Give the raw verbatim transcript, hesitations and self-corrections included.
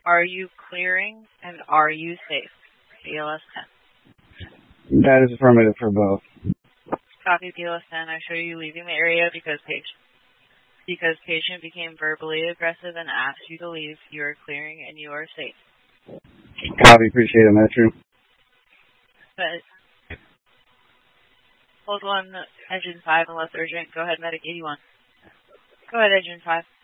Are you clearing and are you safe? B L S ten. That is affirmative for both. Copy B L S ten. I show you leaving the area because patient, because patient became verbally aggressive and asked you to leave. You are clearing and you are safe. Copy. Appreciate it, Metro. But hold one, engine five unless urgent. Go ahead, medic eighty-one. Go ahead, engine five.